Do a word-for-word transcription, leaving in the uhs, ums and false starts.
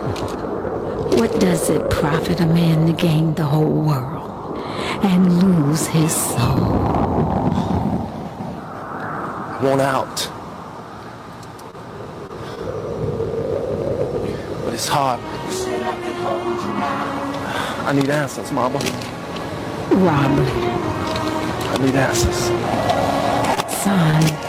What does it profit a man to gain the whole world and lose his soul? I want out. But it's hard. I need answers, Mama. Robert. I need answers. Son.